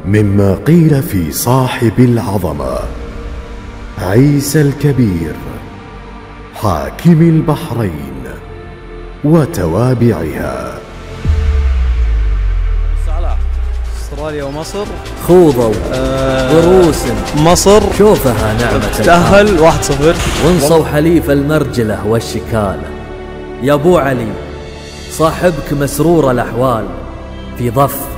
مما قيل في صاحب العظمة عيسى الكبير حاكم البحرين وتوابعها. استراليا ومصر خوضوا بروس مصر شوفها نعمة تأهل 1-0 وانصوا حليف المرجلة والشكالة. يا ابو علي صاحبك مسرور الأحوال في ضف